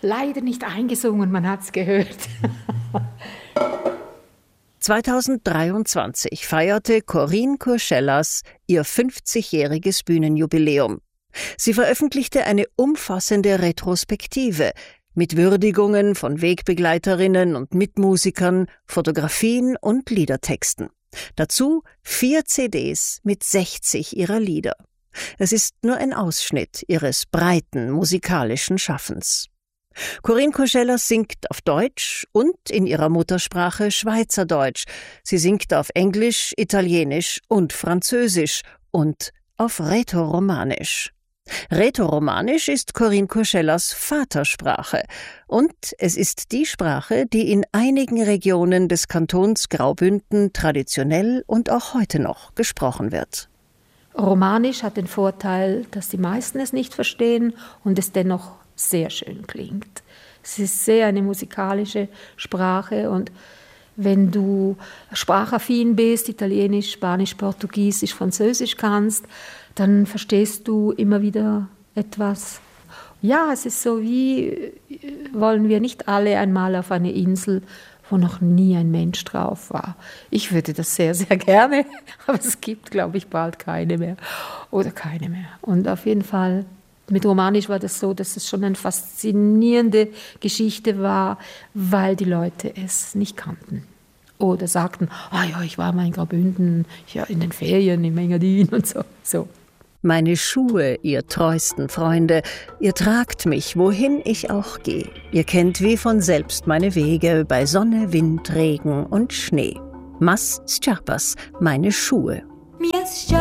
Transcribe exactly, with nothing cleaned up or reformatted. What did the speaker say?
leider nicht eingesungen, man hat es gehört. zweitausenddreiundzwanzig feierte Corinne Courcellas ihr fünfzigjähriges Bühnenjubiläum. Sie veröffentlichte eine umfassende Retrospektive mit Würdigungen von Wegbegleiterinnen und Mitmusikern, Fotografien und Liedertexten. Dazu vier C Ds mit sechzig ihrer Lieder. Es ist nur ein Ausschnitt ihres breiten musikalischen Schaffens. Corinne Courcellas singt auf Deutsch und in ihrer Muttersprache Schweizerdeutsch. Sie singt auf Englisch, Italienisch und Französisch und auf Rätoromanisch. Rätoromanisch ist Corinne Courcellas Vatersprache und es ist die Sprache, die in einigen Regionen des Kantons Graubünden traditionell und auch heute noch gesprochen wird. Romanisch hat den Vorteil, dass die meisten es nicht verstehen und es dennoch sehr schön klingt. Es ist sehr eine musikalische Sprache und wenn du sprachaffin bist, Italienisch, Spanisch, Portugiesisch, Französisch kannst, dann verstehst du immer wieder etwas. Ja, es ist so wie, wollen wir nicht alle einmal auf eine Insel, wo noch nie ein Mensch drauf war. Ich würde das sehr, sehr gerne, aber es gibt, glaube ich, bald keine mehr oder keine mehr. Und auf jeden Fall, mit Romanisch war das so, dass es schon eine faszinierende Geschichte war, weil die Leute es nicht kannten. Oder sagten, ah ja, ich war mal in Graubünden, ja, in den Ferien, in Engadin und so. so. Meine Schuhe, ihr treuesten Freunde, ihr tragt mich, wohin ich auch gehe. Ihr kennt wie von selbst meine Wege bei Sonne, Wind, Regen und Schnee. Mas Sciarpas, meine Schuhe.